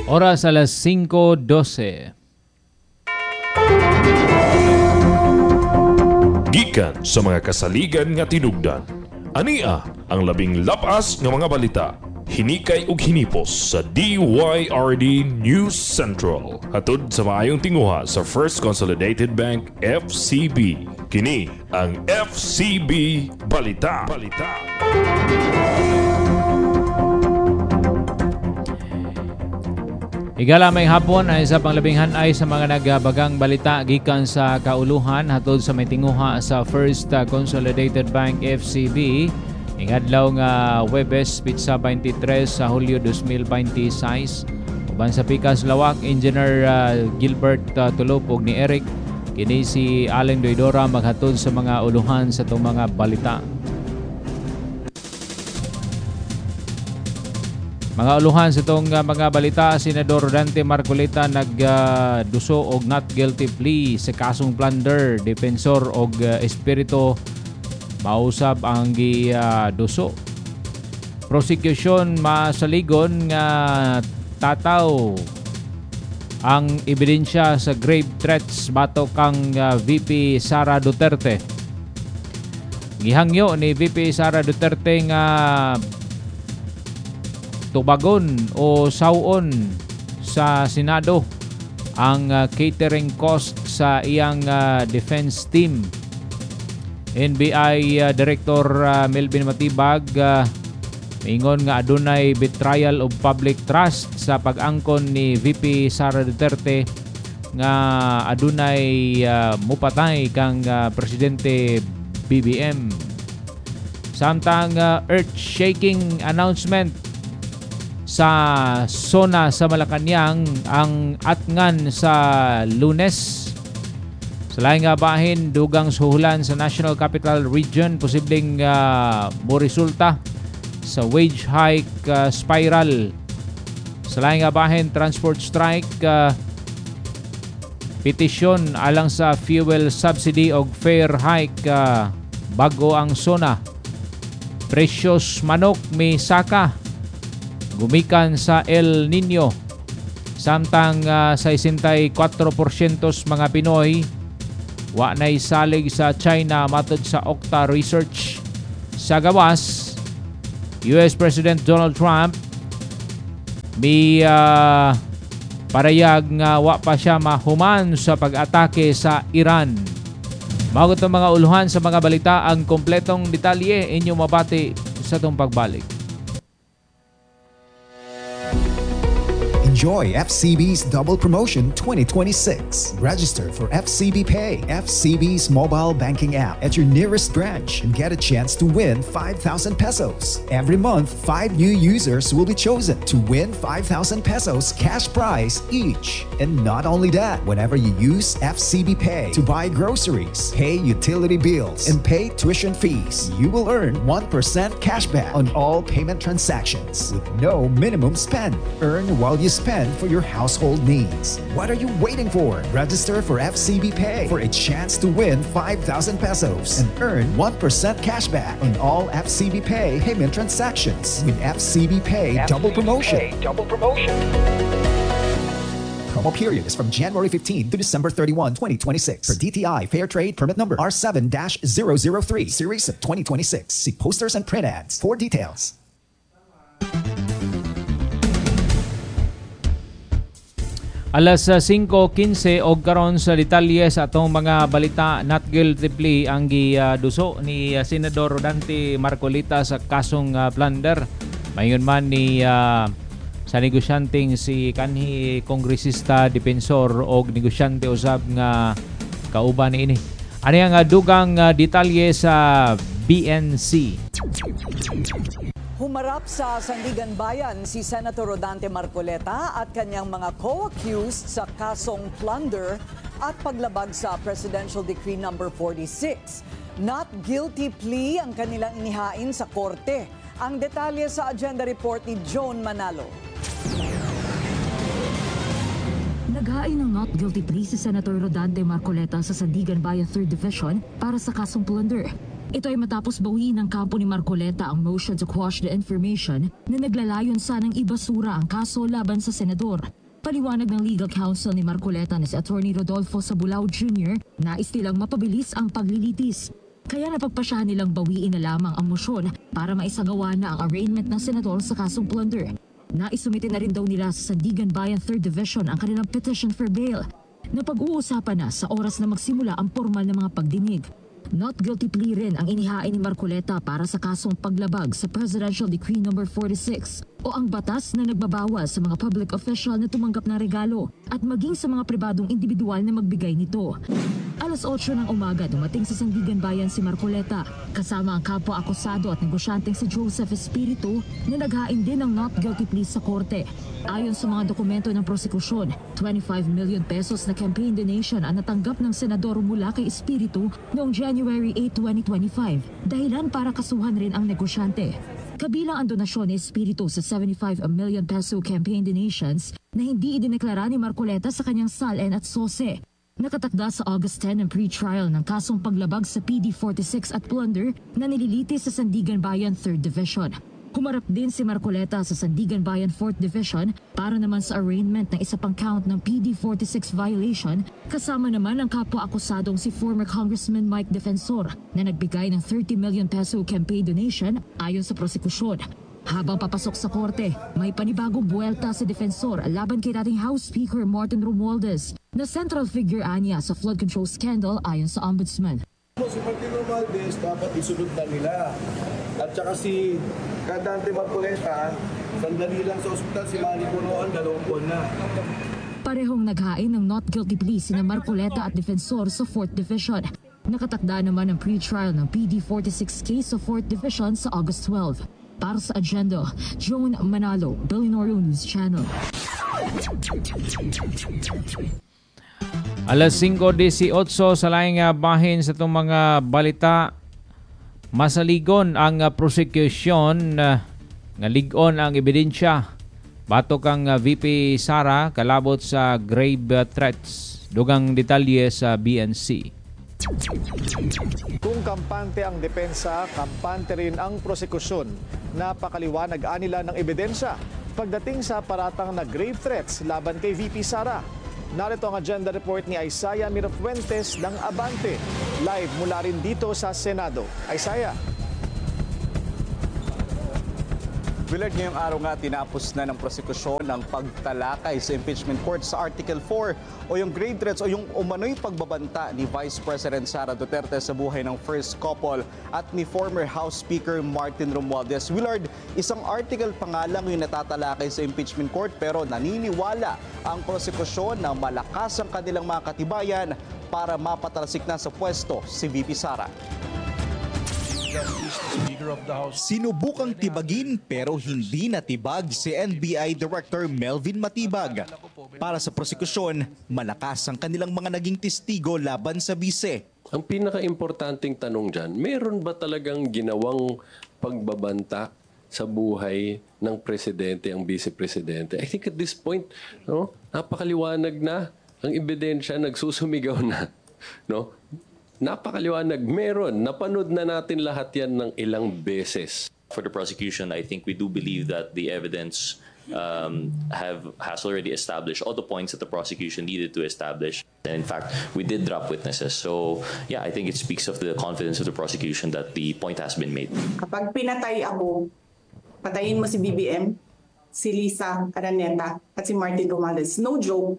Oras alas 5:12. Gikan sa mga kasaligan nga tinugdan. Ania ang labing lapas nga mga balita. Hinikay ug hinipos sa DYRD News Central. Hatod sa maayong tinguha sa First Consolidated Bank FCB. Kini ang FCB Balita. Higala may hapon ay sa panglabing hanay sa mga nagabagang balita gikan sa kauluhan hatod sa may tinguha sa First Consolidated Bank FCB ingadlaw nga Huwebes pitsa 23 sa Hulyo 2026. Uban sa pikas lawak Engineer Gilbert Tulopog ni Eric kini si Allen Doidora maghatod sa mga uluhan sa itong mga balita. Mga uluhan sa itong mga balita, Senador Rodante Marcolita nagduso og not guilty plea sa kasong plunder. Defensor og espiritu mausab ang giduso. Prosecution masaligon nga tataw ang ebidensya sa grave threats batok kang VP Sara Duterte. Gihangyo ni VP Sara Duterte nga tubagon o sawon sa Senado ang catering cost sa iyang defense team. NBI Director Melvin Matibag ingon nga adunay betrayal of public trust sa pag-angkon ni VP Sara Duterte nga adunay mupatay kang Presidente BBM. Samtang earth-shaking announcement sa SONA sa Malacañang ang atngan sa Lunes. Sa laing nga bahin, dugang suhulan sa National Capital Region, posibleng moresulta sa wage hike spiral. Sa laing nga bahin, transport strike, petisyon alang sa fuel subsidy o fare hike bago ang SONA. Presyos manok may saka gumikan sa El Nino. Samtang 64% mga Pinoy wa na'y salig sa China matod sa Okta Research. Sa gawas, US President Donald Trump may parayag nga wa pa siya mahuman sa pag-atake sa Iran. Magot ang mga uluhan sa mga balita, ang kompletong detalye inyo mabati sa itong pagbalik. Enjoy FCB's Double Promotion 2026. Register for FCB Pay, FCB's mobile banking app at your nearest branch and get a chance to win 5,000 pesos. Every month, 5 new users will be chosen to win 5,000 pesos cash prize each. And not only that, whenever you use FCB Pay to buy groceries, pay utility bills, and pay tuition fees, you will earn 1% cashback on all payment transactions with no minimum spend. Earn while you spend for your household needs. What are you waiting for? Register for FCB Pay for a chance to win 5,000 pesos and earn 1% cashback on all FCB Pay payment transactions with FCB Pay Double Promotion. Promo period is from January 15 to December 31, 2026. For DTI Fair Trade Permit Number R7-003, Series of 2026. See posters and print ads for details. Alas 5:15 og karon sa detalye sa atong mga balita. Not guilty plea ang giduso ni Senador Rodante Marcolita sa kasong plunder. Mayon man ni sa negosyanteng si kanhi kongresista, depensor og negosyante usab nga kauban niini. Ano ang dugang detalye sa BNC? Humarap sa Sandigan Bayan si Senator Rodante Marcoleta at kanyang mga co-accused sa kasong plunder at paglabag sa Presidential Decree No. 46. Not guilty plea ang kanilang inihain sa korte. Ang detalye sa agenda report ni Joan Manalo. Naghain ng not guilty plea si Senator Rodante Marcoleta sa Sandigan Bayan 3rd Division para sa kasong plunder. Ito ay matapos bawiin ng kampo ni Marcoleta ang motion to quash the information na naglalayon sanang ibasura ang kaso laban sa senador. Paliwanag ng legal counsel ni Marcoleta na si Attorney Rodolfo Sabulao Jr. nais nilang mapabilis ang paglilitis. Kaya napagpasyahan nilang bawiin na lamang ang motion para maisagawa na ang arraignment ng senador sa kasong plunder. Naisumite na rin daw nila sa Sandigan Bayan 3rd Division ang kanilang petition for bail. Napag-uusapan na sa oras na magsimula ang formal na mga pagdinig. Not guilty plea rin ang inihain ni Marcoleta para sa kasong paglabag sa Presidential Decree No. 46 o ang batas na nagbabawas sa mga public official na tumanggap ng regalo at maging sa mga pribadong individual na magbigay nito. Alas 8 ng umaga dumating sa Sandigan Bayan si Marcoleta kasama ang kapwa-akusado at negosyanteng si Joseph Espiritu na naghain din ng not guilty plea sa korte. Ayon sa mga dokumento ng prosekusyon, 25 million pesos na campaign donation ang natanggap ng senador mula kay Espiritu noong January 8, 2025, dahilan para kasuhan rin ang negosyante. Kabilang ang donasyon ni Espiritu sa 75 million peso campaign donations na hindi idineklara ni Marcoleta sa kanyang SALN at SOSE. Nakatakda sa August 10 ang pre-trial ng kasong paglabag sa PD46 at plunder na nililitis sa Sandigan Bayan 3rd Division. Humarap din si Marcoleta sa Sandigan Bayan 4th Division para naman sa arraignment ng isa pang count ng PD46 violation, kasama naman ang kapwa-akusadong si former Congressman Mike Defensor na nagbigay ng 30 million peso campaign donation ayon sa prosekusyon. Habang papasok sa korte, may panibagong buwelta si Defensor laban kay dating House Speaker Martin Romualdez na central figure anya sa flood control scandal ayon sa Ombudsman. Si Martin Romualdez dapat isunod na nila. At saka si Dante Marcoleta, sandali lang sa ospital, si Manny Punoan, 2 buwan na. Parehong naghain ng not guilty plea sina Marcoleta at Defensor sa 4th Division. Nakatakda naman ang pre-trial ng PD46 case sa 4th Division sa August 12. Para sa Agenda, Joan Manalo, Billionaire News Channel. Alas 5:18 sa laing bahin sa itong mga balita. Masaligon ang prosecution nga ligon ang ebidensya batok ang VP Sara kalabot sa grave threats. Dugang detalye sa BNC. Kung kampante ang depensa, kampante rin ang prosekusyon. Napakaliwanag anila ng ebidensya pagdating sa paratang na grave threats laban kay VP Sara. Narito ang agenda report ni Isaiah Mirafuentes ng Abante. Live mula rin dito sa Senado. Isaiah. Willard, ngayong araw nga tinapos na ng prosekusyon ng pagtalakay sa impeachment court sa Article 4 o yung grave threats o yung umano'y pagbabanta ni Vice President Sara Duterte sa buhay ng first couple at ni former House Speaker Martin Romualdez. Willard, isang article pa nga lang yung natatalakay sa impeachment court pero naniniwala ang prosekusyon na malakas ang kanilang mga katibayan para mapatalsik na sa pwesto si VP Sara. Sinubukang tibagin pero hindi natibag si NBI Director Melvin Matibag. Para sa prosekusyon, malakas ang kanilang mga naging testigo laban sa bise. Ang pinaka-importanting tanong dyan, meron ba talagang ginawang pagbabanta sa buhay ng presidente, ang vice-presidente? I think at this point, no, napakaliwanag na ang ebidensya, nagsusumigaw na. No? Napakaliwanag, meron. Napanood na natin lahat yan ng ilang beses. For the prosecution, I think we do believe that the evidence has already established all the points that the prosecution needed to establish. And in fact, we did drop witnesses. So yeah, I think it speaks of the confidence of the prosecution that the point has been made. Kapag pinatay ako, patayin mo si BBM, si Lisa Araneta, at si Martin Romualdez. No joke.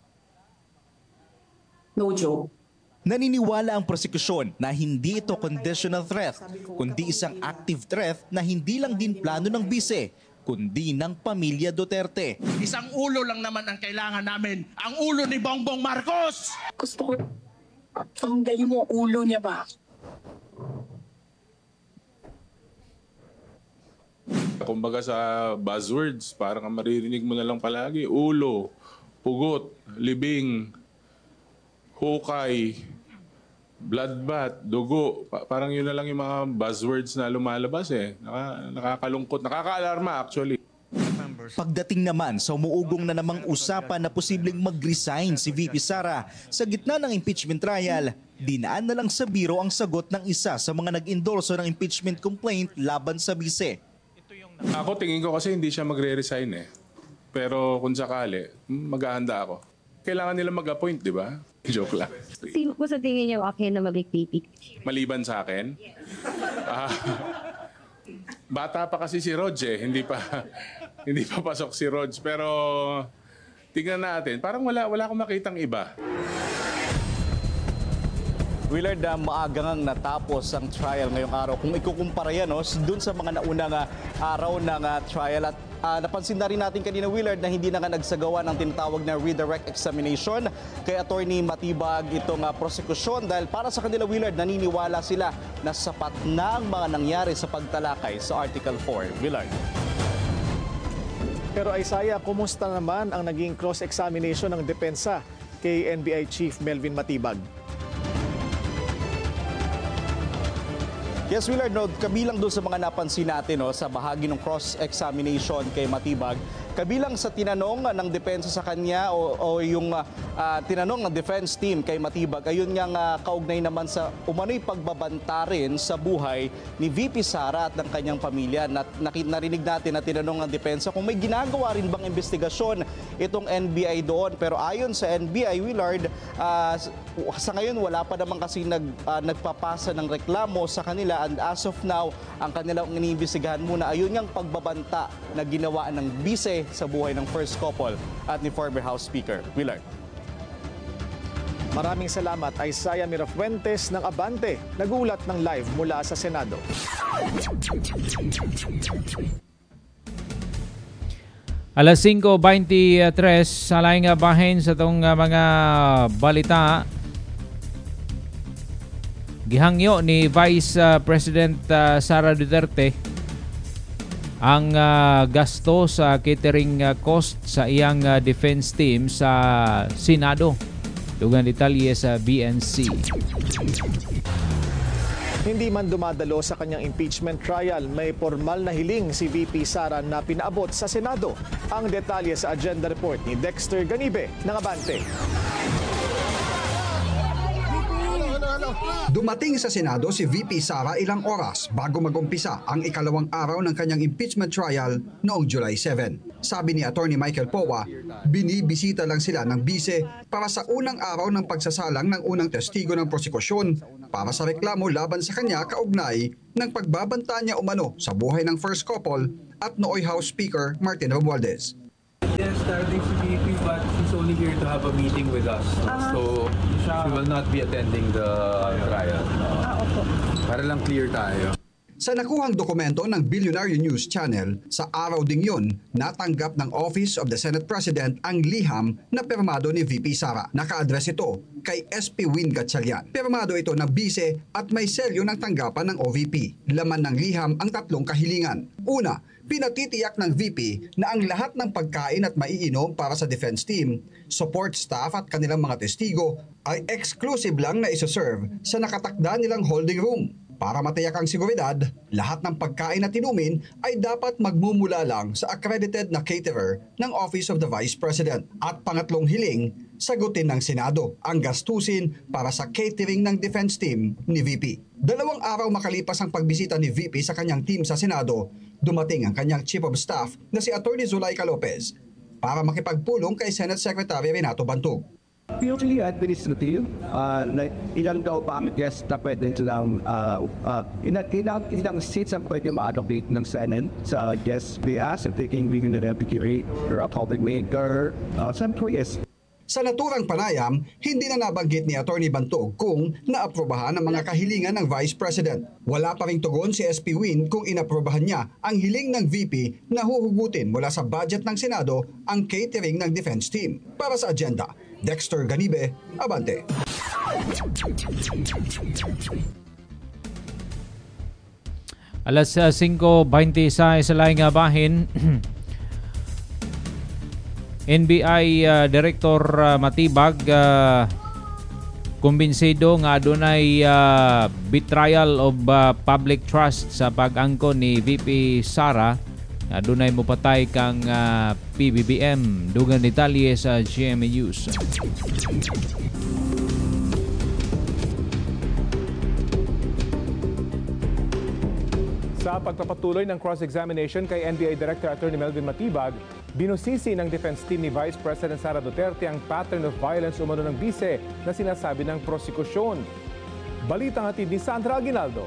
No joke. Naniniwala ang prosekusyon na hindi ito conditional threat, kundi isang active threat na hindi lang din plano ng bise, kundi ng pamilya Duterte. Isang ulo lang naman ang kailangan namin, ang ulo ni Bongbong Marcos! Gusto ko, tanggalin mo ulo niya ba? Kumbaga sa buzzwords, parang maririnig mo na lang palagi, ulo, pugot, libing, hukay, bloodbath, dugo. Parang yun na lang yung mga buzzwords na lumalabas eh. Nakakalungkot, nakakaalarma actually. Pagdating naman sa umuugong na namang usapan na posibleng mag-resign si VP Sara sa gitna ng impeachment trial, dinaan na lang sa biro ang sagot ng isa sa mga nag-endorso ng impeachment complaint laban sa bise. Ako tingin ko kasi hindi siya magre-resign eh. Pero kung sakali, maghahanda ako. Kailangan nila mag-appoint, di ba? Joke lang. Sino po sa tingin niyo okay na mag-VP? Maliban sa akin? Bata pa kasi si Rog eh. Hindi pa pasok si Rog. Pero tingnan natin. Parang wala akong makitang iba. Willard, maaga ngang natapos ang trial ngayong araw. Kung ikukumpara yan dun sa mga naunang araw ng trial. At napansin na rin natin kanina, Willard, na hindi na nga nagsagawa ng tinatawag na redirect examination kay Attorney Matibag itong prosekusyon. Dahil para sa kanila, Willard, naniniwala sila na sapat na ang mga nangyari sa pagtalakay sa Article 4. Willard. Pero Isaiah, kumusta naman ang naging cross-examination ng depensa kay NBI Chief Melvin Matibag? Yes, Willard, kabilang doon sa mga napansin natin sa bahagi ng cross-examination kay Matibag, kabilang sa tinanong ng depensa sa kanya o yung tinanong ng defense team kay Matibag, ayun nga kaugnay naman sa umano'y pagbabanta rin sa buhay ni VP Sara at ng kanyang pamilya. Narinig natin na tinanong ng depensa kung may ginagawa rin bang investigasyon itong NBI doon. Pero ayon sa NBI, Willard, sa ngayon wala pa naman kasi nagpapasa ng reklamo sa kanila. And as of now, ang kanilang iniimbestigahan muna ay yun yung pagbabanta na ginawa ng bise sa buhay ng first couple at ni former House Speaker. Willard. Maraming salamat, Isaiah Mirafuentes ng Abante, nagulat ng live mula sa Senado. Alas 5:23 sa laing bahin sa itong mga balita. Gihangyo ni Vice President Sara Duterte ang gasto sa catering cost sa iyang defense team sa Senado. Dugang detalye sa BNC. Hindi man dumadalo sa kanyang impeachment trial, may formal na hiling si VP Sara na pinaabot sa Senado. Ang detalye sa agenda report ni Dexter Ganibe ng Abante. Dumating sa Senado si VP Sara ilang oras bago mag-umpisa ang ikalawang araw ng kanyang impeachment trial noong July 7. Sabi ni Attorney Michael Powa, binibisita lang sila ng bise para sa unang araw ng pagsasalang ng unang testigo ng prosekusyon para sa reklamo laban sa kanya kaugnay ng pagbabanta niya umano sa buhay ng first couple at nooy House Speaker Martin Romualdez. Yes, starting si VP, but she's only here to have a meeting with us. So, she will not be attending the trial. Para lang clear tayo. Sa nakuhang dokumento ng Billionaire News Channel, sa araw ding yun, natanggap ng Office of the Senate President ang liham na pirmado ni VP Sara. Naka-address ito kay SP Win Gatchalian. Pirmado ito ng bise at may selyo ng tanggapan ng OVP. Laman ng liham ang tatlong kahilingan. Una, pinatitiyak ng VP na ang lahat ng pagkain at maiinom para sa defense team, support staff at kanilang mga testigo ay exclusive lang na isa-serve sa nakatakda nilang holding room. Para matiyak ang seguridad, lahat ng pagkain at inumin ay dapat magmumula lang sa accredited na caterer ng Office of the Vice President. At pangatlong hiling, sagutin ng Senado ang gastusin para sa catering ng defense team ni VP. 2 araw makalipas ang pagbisita ni VP sa kanyang team sa Senado, dumating ang kanyang Chief of Staff na si Attorney Zulaika Lopez para makipagpulong kay Senate Secretary Renato Bantog. Purely administrative, ilang daw pa ang guest na pwede silang, ilang seats ang pwede ma-allocate ng Senate sa guest bias, if they can be in the deputy or a public maker, some choice. Sa naturang panayam, hindi na nabanggit ni Attorney Bantog kung naaprubahan ang mga kahilingan ng Vice President. Wala pa ring tugon si SP Win kung inaprubahan niya ang hiling ng VP na huhugutin mula sa budget ng Senado ang catering ng defense team. Para sa agenda, Dexter Ganibe, Abante. Alas 5:26 sa laing bahin. NBI Director Matibag kumbinsido nga adunay betrayal of public trust sa pag-angkon ni VP Sara Adunay mopatay kang PBBM. Dugang detalye sa GMA News. Sa pagpapatuloy ng cross-examination kay NBI Director Attorney Melvin Matibag, binusisi ng defense team ni Vice President Sara Duterte ang pattern of violence umano ng bise na sinasabi ng prosekusyon. Balitang hatid ni Sandra Aguinaldo.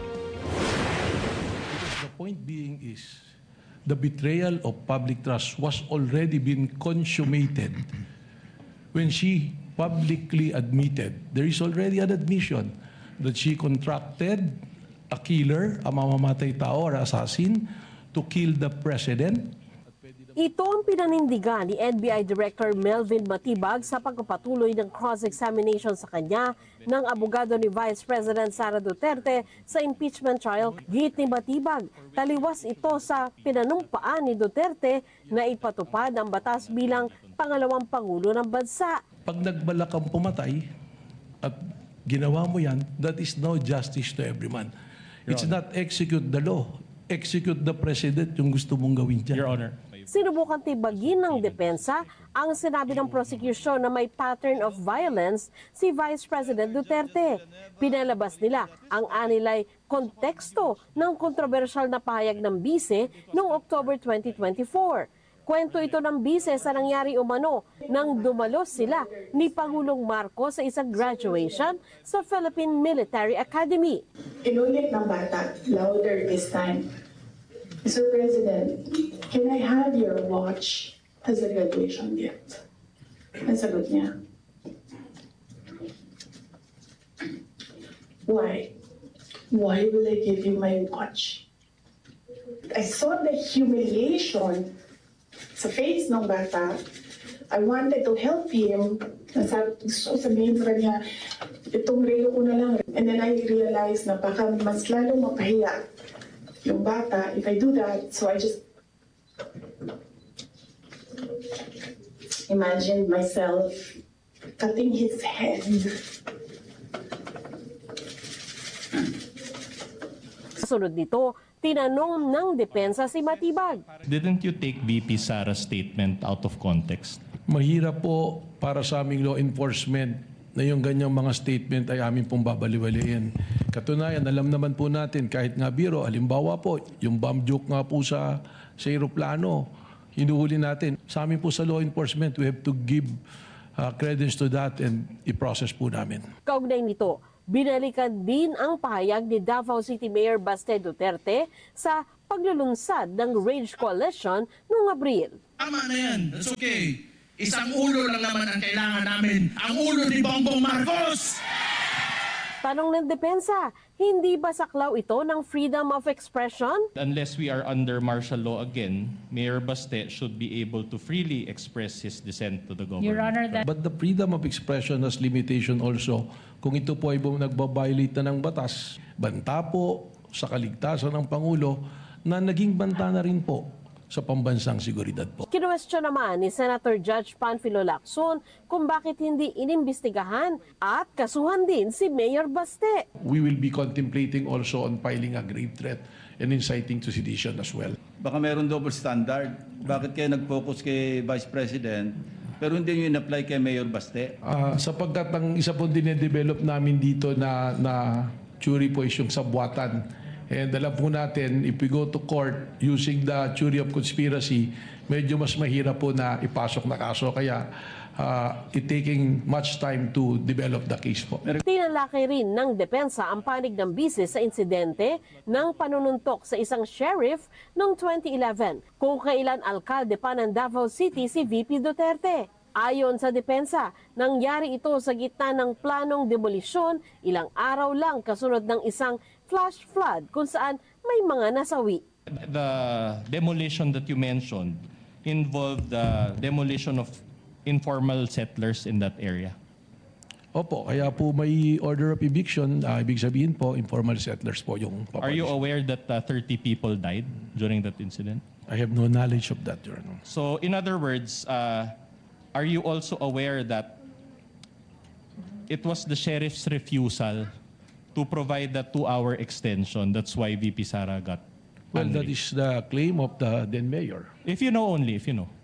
The point being is, the betrayal of public trust was already been consummated when she publicly admitted, there is already an admission that she contracted a killer, a mamamatay tao or assassin, to kill the president. Ito ang pinanindigan ni NBI Director Melvin Matibag sa pagpapatuloy ng cross-examination sa kanya ng abogado ni Vice President Sara Duterte sa impeachment trial. Git ni Matibag, taliwas ito sa pinanumpaan ni Duterte na ipatupad ang batas bilang pangalawang pangulo ng bansa. Pag nagbalak kang pumatay at ginawa mo yan, that is no justice to everyone. It's not execute the law. Execute the president yung gusto mong gawin dyan. Your Honor. Sinubukan tibagin ng depensa ang sinabi ng prosecution na may pattern of violence si Vice President Duterte. Pinalabas nila ang anilay konteksto ng kontrobersyal na pahayag ng bise noong October 2024. Kwento ito ng bise sa nangyari umano nang dumalos sila ni Pangulong Marcos sa isang graduation sa Philippine Military Academy. Inulit ng bata, louder this time. Mr. President, can I have your watch as a graduation gift? Ang sagot niya, why? Why will I give you my watch? I saw the humiliation sa face ng bata. I wanted to help him. So sabihin sa kanya, itong relo ko na lang. And then I realized na baka mas lalong mapahiya yung bata if I do that. So I just imagined myself cutting his head. Kasunod nito, tinanong ng depensa si Matibag. Didn't you take VP Sara's statement out of context? Mahirap po para sa aming law enforcement na yung ganyang mga statement ay amin pong babaliwaliin. Katunayan, alam naman po natin, kahit nga biro, halimbawa po, yung bomb joke nga po sa aeroplano, hinuhuli natin. Sa amin po sa law enforcement, we have to give credence to that and i-process po namin. Kaugnay nito, binalikan din ang pahayag ni Davao City Mayor Baste Duterte sa paglulunsad ng Rage Coalition noong Abril. Tama na yan. That's okay. Isang ulo lang naman ang kailangan namin. Ang ulo ni Bongbong Marcos! Tanong ng depensa, hindi ba saklaw ito ng freedom of expression? Unless we are under martial law again, Mayor Baste should be able to freely express his dissent to the government. Your Honor, But the freedom of expression has limitation also. Kung ito po ay nagbabiolate na ng batas, banta po sa kaligtasan ng Pangulo na naging banta na rin po sa pambansang seguridad po. Kinuwestiyon naman ni Senator Judge Panfilo Lacson kung bakit hindi inimbestigahan at kasuhan din si Mayor Baste. We will be contemplating also on filing a grave threat and inciting to sedition as well. Baka meron double standard. Bakit kayo nag-focus kay Vice President pero hindi nyo in-apply kay Mayor Baste? Sapagkat ang isa po din-develop namin dito na jury po is yung sabwatan. And alam po natin, if we go to court using the theory of conspiracy, medyo mas mahirap po na ipasok na kaso. Kaya it taking much time to develop the case po. Tinalaki rin ng depensa ang panig ng bise sa insidente ng panununtok sa isang sheriff noong 2011 kung kailan alkalde pa ng Davao City si VP Duterte. Ayon sa depensa, nangyari ito sa gitna ng planong demolisyon ilang araw lang kasunod ng isang flash flood kung saan may mga nasawi. The demolition that you mentioned involved the demolition of informal settlers in that area. Opo, kaya po may order of eviction. Ibig sabihin po, informal settlers po yung Are you aware that 30 people died during that incident? I have no knowledge of that, Your Honor. So in other words, are you also aware that it was the sheriff's refusal to provide the 2-hour extension? That's why VP Sara got Well, that is the claim of the then mayor. If you know only, if you know.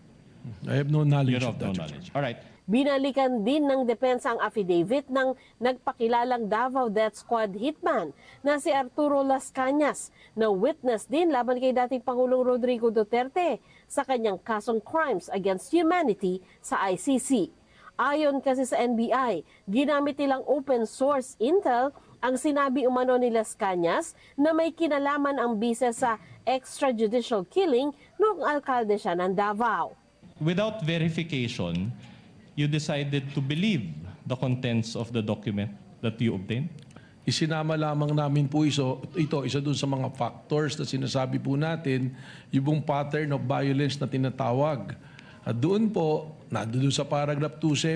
I have no knowledge You of have that. no knowledge. All right. Binalikan din ng depensa ang affidavit ng nagpakilalang Davao Death Squad hitman na si Arturo Las Cañas na witness din laban kay dating Pangulong Rodrigo Duterte sa kanyang kasong crimes against humanity sa ICC. Ayon kasi sa NBI, ginamit nilang open source intel ang sinabi umano ni Las Cañas na may kinalaman ang bise sa extrajudicial killing noong alkalde siya ng Davao. Without verification, you decided to believe the contents of the document that you obtained? Isinama lamang namin po ito, isa dun sa mga factors na sinasabi po natin, yung pattern of violence na tinatawag. At doon po, nandun sa paragraph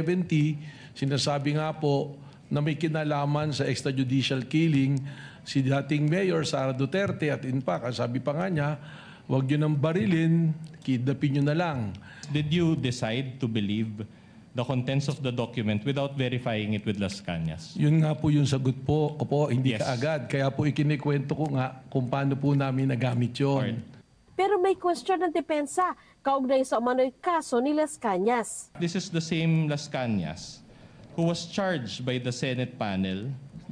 270, sinasabi nga po na may kinalaman sa extrajudicial killing si dating Mayor Sara Duterte at in fact, sabi pa nga niya, huwag nyo nang barilin, kidnapin nyo na lang. Did you decide to believe the contents of the document without verifying it with Las Cañas? Yun nga po yung sagot po, hindi kaagad. Kaya po ikinikwento ko nga kung paano po namin nagamit yun. Pero may question ng depensa kaugnay sa umano'y kaso ni Las Cañas. This is the same Las Cañas who was charged by the Senate panel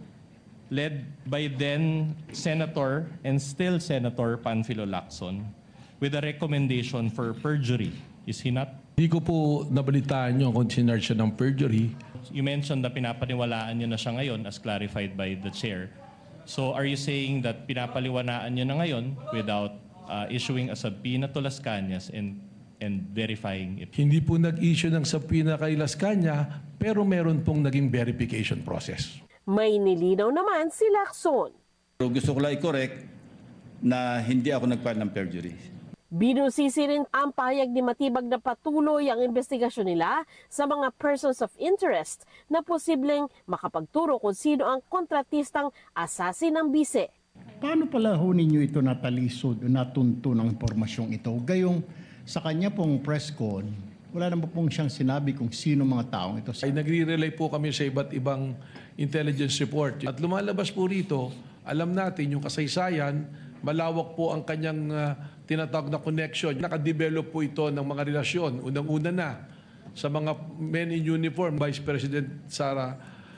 led by then Senator and still Senator Panfilo Lacson with a recommendation for perjury. Is he not? Hindi ko po nabalitaan nyo kung sinarge siya ng perjury. You mentioned na pinapaniwalaan nyo na siya ngayon as clarified by the chair. So are you saying that pinapaliwanaan nyo na ngayon without issuing a subpoena to Las Cañas and verifying it? Hindi po nag-issue ng subpoena kay Las Cañas, pero meron pong naging verification process. May nilinaw naman si Lacson. Gusto ko lang i-correct na hindi ako nag-file ng perjury. Binusisi rin ang pahayag ni Matibag na patuloy ang investigasyon nila sa mga persons of interest na posibleng makapagturo kung sino ang kontratistang assassin ng bise. Paano pala ho ninyo ito natalisod o natunto ng impormasyong ito? Gayong sa kanya pong press con, wala naman pong siyang sinabi kung sino mga taong ito. Ay nagre-relay po kami sa iba't ibang intelligence report. At lumalabas po rito, alam natin yung kasaysayan, malawak po ang kanyang tinatawag na connection. Nakadevelop po ito ng mga relasyon. Unang-una na sa mga men in uniform, Vice President Sara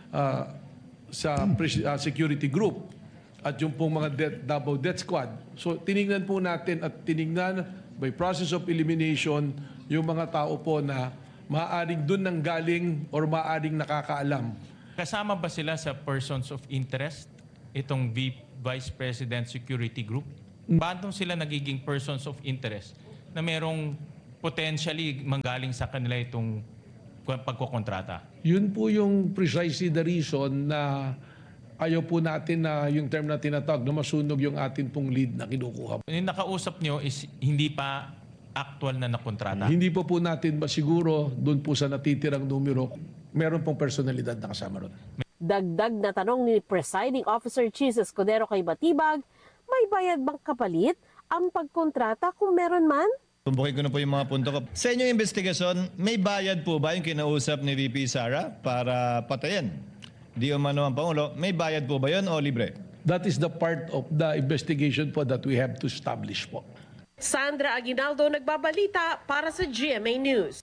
sa security group at yung pong mga Davao Death Squad. So tiningnan po natin at tiningnan by process of elimination yung mga tao po na maaaring dun nang galing or maaaring nakakaalam. Kasama ba sila sa persons of interest, itong Vice President Security Group? Paano sila nagiging persons of interest na merong potentially manggaling sa kanila itong pagkukontrata? Yun po yung precisely the reason na ayaw po natin na yung term na tinatawag na masunog yung atin pong lead na kinukuha. Yung nakausap nyo is hindi pa actual na nakontrata? Hindi po natin siguro doon po sa natitirang numero, meron pong personalidad na kasama ron. Dagdag na tanong ni Presiding Officer Chis Escudero kay Matibag, may bayad bang kapalit ang pagkontrata kung meron man? Tumbukin ko na po yung mga punto ko. Sa inyong investigasyon, may bayad po ba yung kinausap ni VP Sara para patayin di umano ang Pangulo? May bayad po ba yun o libre? That is the part of the investigation po that we have to establish po. Sandra Aguinaldo nagbabalita para sa GMA News.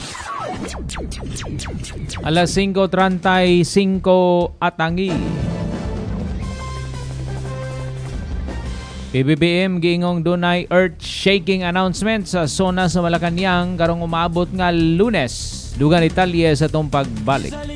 Alas 5:35 atangi. PBBM giingong dunay earth-shaking announcement sa zona sa Malacañang karong umabot nga Lunes. Dugan Italya sa tong pagbalik.